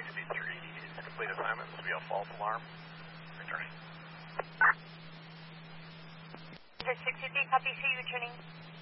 63 to complete assignment. This will be a false alarm. Returning. Victor 63, copy, see you returning.